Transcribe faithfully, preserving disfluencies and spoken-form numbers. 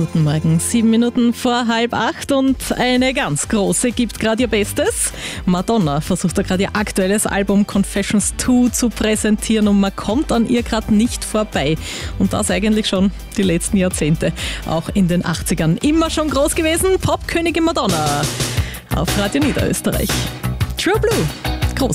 guten Morgen. Sieben Minuten vor halb acht und eine ganz große gibt gerade ihr Bestes. Madonna versucht da gerade ihr aktuelles Album Confessions zwei zu präsentieren und man kommt an ihr gerade nicht vorbei. Und das eigentlich schon die letzten Jahrzehnte. Auch in den achtzigern immer schon groß gewesen. Popkönigin Madonna auf Radio Niederösterreich. True Blue.